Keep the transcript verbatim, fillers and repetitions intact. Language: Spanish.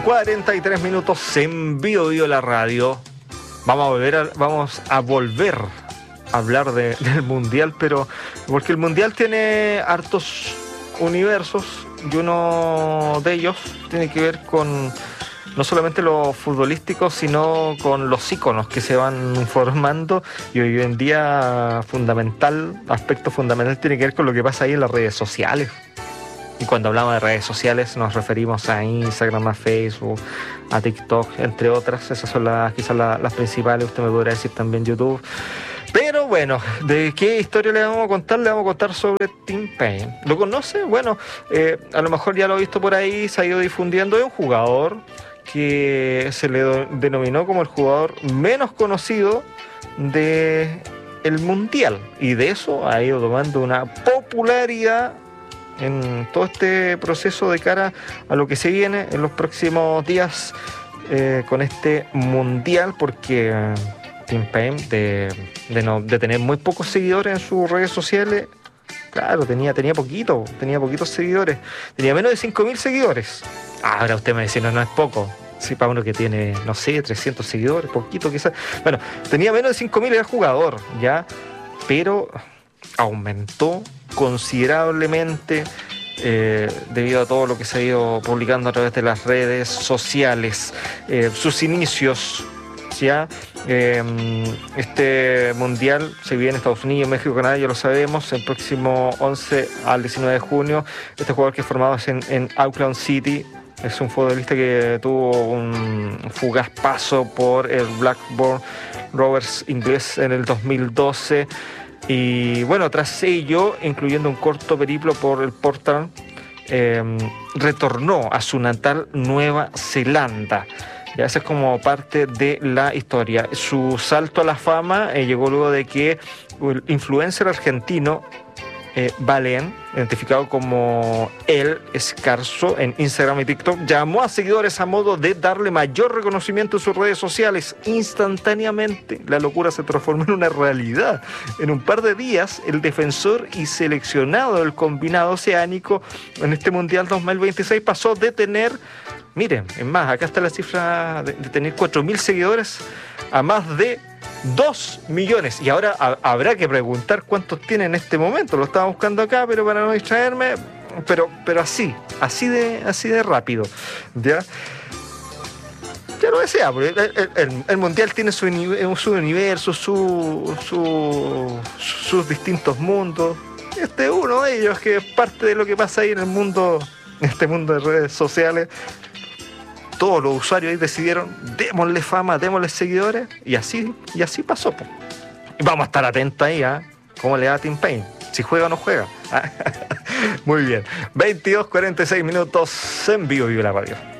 cuarenta y tres minutos en Bio Bio la radio. Vamos a volver a, vamos a volver a hablar de, del Mundial, pero porque el Mundial tiene hartos universos y uno de ellos tiene que ver con no solamente lo futbolístico, sino con los íconos que se van formando, y hoy en día fundamental, aspecto fundamental tiene que ver con lo que pasa ahí en las redes sociales. Y cuando hablamos de redes sociales nos referimos a Instagram, a Facebook, a TikTok, entre otras. Esas son las, quizás las, las principales. Usted me podrá decir también YouTube. Pero bueno, ¿de qué historia le vamos a contar? Le vamos a contar sobre Tim Paine. ¿Lo conoce? Bueno, eh, a lo mejor ya lo ha visto por ahí, se ha ido difundiendo. Es un jugador que se le do, denominó como el jugador menos conocido del Mundial. Y de eso ha ido tomando una popularidad en todo este proceso de cara a lo que se viene en los próximos días eh, con este Mundial, porque eh, Tim Paine, de, de, no, de tener muy pocos seguidores en sus redes sociales, claro, tenía, tenía poquito, tenía poquitos seguidores, tenía menos de cinco mil seguidores. Ahora usted me dice, no, no es poco. Sí, para uno que tiene, no sé, trescientos seguidores, poquito quizás. Bueno, tenía menos de cinco mil, era jugador, ¿ya? Pero aumentó considerablemente eh, debido a todo lo que se ha ido publicando a través de las redes sociales. Eh, sus inicios, ¿ya? Eh, este mundial se viene en Estados Unidos, México, Canadá, ya lo sabemos, el próximo once al diecinueve de junio. Este jugador que es formado en, en Auckland City es un futbolista que tuvo un fugaz paso por el Blackburn Rovers inglés en el dos mil doce. Y bueno, tras ello, incluyendo un corto periplo por el Portland, eh, retornó a su natal Nueva Zelanda. Ya esa es como parte de la historia. Su salto a la fama eh, llegó luego de que el influencer argentino eh, Valen, identificado como El Escarzo en Instagram y TikTok, llamó a seguidores a modo de darle mayor reconocimiento en sus redes sociales. Instantáneamente la locura se transformó en una realidad. En un par de días, el defensor y seleccionado del combinado oceánico en este Mundial dos mil veintiséis pasó de tener, miren, es más, acá está la cifra de, de tener cuatro mil seguidores a más de dos millones. Y ahora a, habrá que preguntar cuántos tiene en este momento. Lo estaba buscando acá, pero para no distraerme, pero, pero así, así de, así de rápido. ¿Ya? Ya lo decía, porque el, el, el Mundial tiene su, su universo, su, su, sus distintos mundos. Este es uno de ellos, que es parte de lo que pasa ahí en el mundo, en este mundo de redes sociales. Todos los usuarios ahí decidieron, démosle fama, démosle seguidores, y así, y así pasó, po. Y vamos a estar atentos ahí a ¿eh? cómo le da a Tim Paine, si juega o no juega. Muy bien, veintidós cuarenta y seis minutos en Vivo Vivo la radio.